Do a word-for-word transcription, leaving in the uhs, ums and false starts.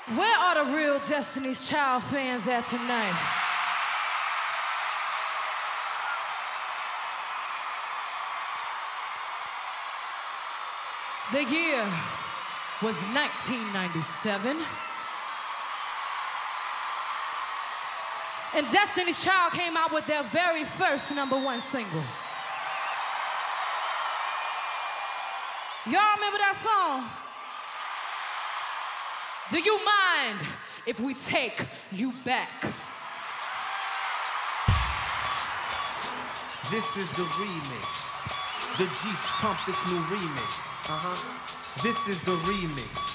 Where are the real Destiny's Child fans at tonight? The year was nineteen ninety-seven. And Destiny's Child came out with their very first number one single. Y'all remember that song? Do you mind if we take you back? This is the remix. The Jeeps pump this new remix. Uh-huh. This is the remix.